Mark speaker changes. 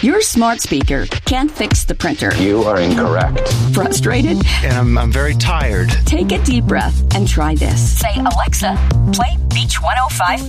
Speaker 1: Your smart speaker can't fix the printer.
Speaker 2: You are incorrect.
Speaker 1: Frustrated?
Speaker 3: And I'm very tired.
Speaker 1: Take a deep breath and try this. Say, Alexa, play Beach 105.5.